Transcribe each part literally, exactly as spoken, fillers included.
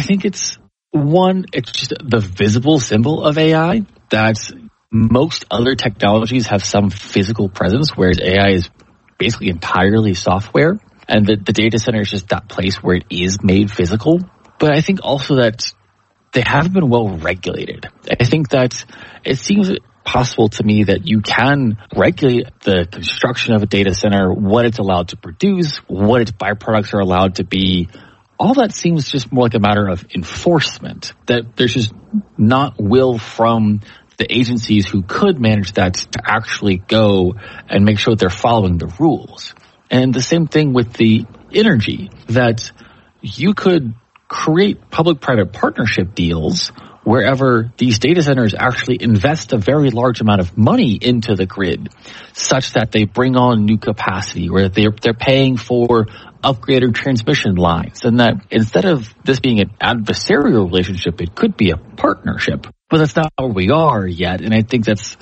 think it's, one, it's just the visible symbol of A I. That's most other technologies have some physical presence, whereas A I is basically entirely software. And the, the data center is just that place where it is made physical. But I think also that they haven't been well regulated. I think that it seems possible to me that you can regulate the construction of a data center, what it's allowed to produce, what its byproducts are allowed to be. All that seems just more like a matter of enforcement, that there's just not will from the agencies who could manage that to actually go and make sure they're following the rules. And the same thing with the energy, that you could create public-private partnership deals wherever these data centers actually invest a very large amount of money into the grid, such that they bring on new capacity, where they're, they're paying for upgraded transmission lines, and that instead of this being an adversarial relationship, it could be a partnership. But that's not where we are yet, and I think that's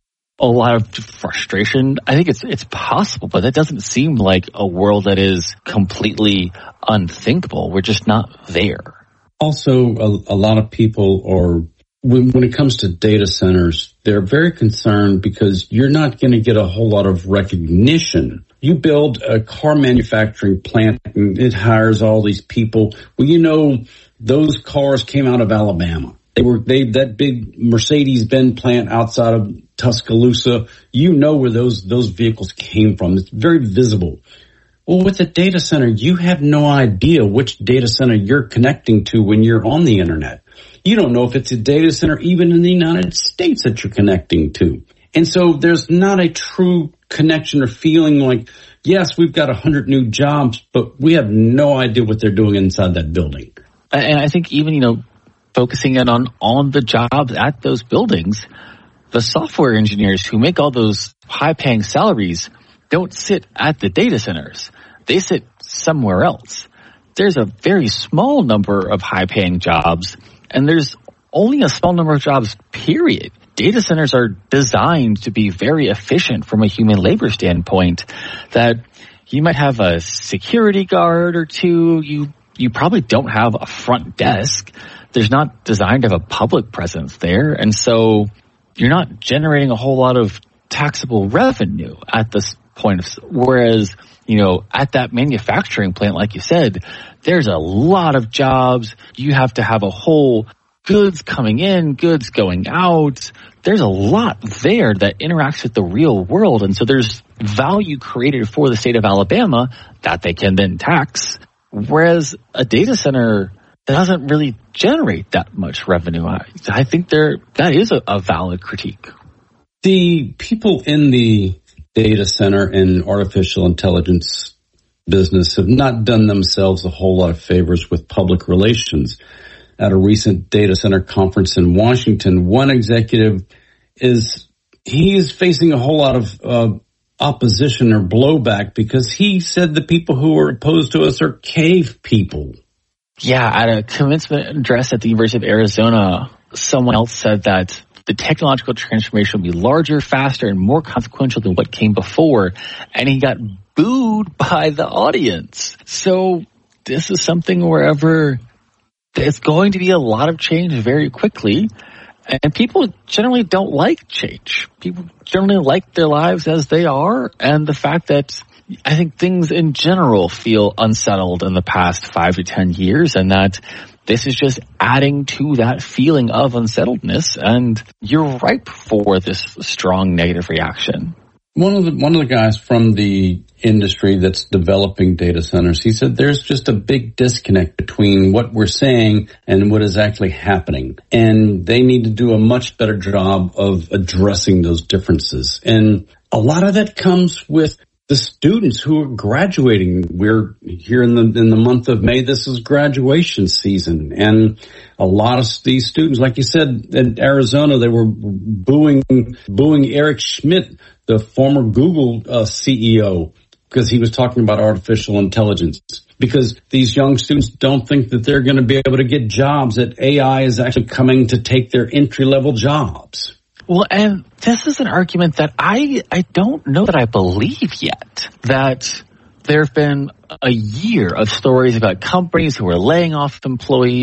a lot of frustration. I think it's it's possible, but that doesn't seem like a world that is completely unthinkable. We're just not there. Also, a, a lot of people are, when, when it comes to data centers, they're very concerned because you're not going to get a whole lot of recognition. You build a car manufacturing plant and it hires all these people. Well, you know, those cars came out of Alabama. They were, they, that big Mercedes-Benz plant outside of Tuscaloosa, you know where those, those vehicles came from. It's very visible. Well, with a data center, you have no idea which data center you're connecting to when you're on the internet. You don't know if it's a data center even in the United States that you're connecting to. And so there's not a true connection or feeling like, yes, we've got a hundred new jobs, but we have no idea what they're doing inside that building. And I think even, you know, focusing in on, on the jobs at those buildings, the software engineers who make all those high-paying salaries don't sit at the data centers. They sit somewhere else. There's a very small number of high-paying jobs, and there's only a small number of jobs, period. Data centers are designed to be very efficient from a human labor standpoint, that you might have a security guard or two. You, you probably don't have a front desk. There's not designed to have a public presence there. And so you're not generating a whole lot of taxable revenue at this point. Of, whereas, you know, at that manufacturing plant, like you said, there's a lot of jobs. You have to have a whole goods coming in, goods going out. There's a lot there that interacts with the real world. And so there's value created for the state of Alabama that they can then tax. Whereas a data center doesn't really generate that much revenue. I, I think there that is a, a valid critique. The people in the data center and artificial intelligence business have not done themselves a whole lot of favors with public relations. At a recent data center conference in Washington, one executive is, he is facing a whole lot of uh, opposition or blowback because he said the people who are opposed to us are cave people. Yeah, at a commencement address at the University of Arizona, someone else said that the technological transformation will be larger, faster, and more consequential than what came before. And he got booed by the audience. So this is something wherever it's going to be a lot of change very quickly. And people generally don't like change. People generally like their lives as they are. And the fact that I think things in general feel unsettled in the past five to ten years, and that this is just adding to that feeling of unsettledness, and you're ripe for this strong negative reaction. One of the one of the guys from the industry that's developing data centers, he said there's just a big disconnect between what we're saying and what is actually happening. And they need to do a much better job of addressing those differences. And a lot of that comes with the students who are graduating. We're here in the in the month of May. This is graduation season, and a lot of these students, like you said, in Arizona, they were booing booing Eric Schmidt, the former Google uh, C E O, because he was talking about artificial intelligence. Because these young students don't think that they're going to be able to get jobs, that A I is actually coming to take their entry level jobs. Well, and this is an argument that I I don't know that I believe yet, that there have been a year of stories about companies who are laying off employees